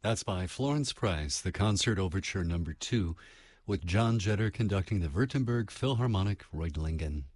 That's by Florence Price, the Concert Overture Number 2, with John Jetter conducting the Württemberg Philharmonic Reutlingen.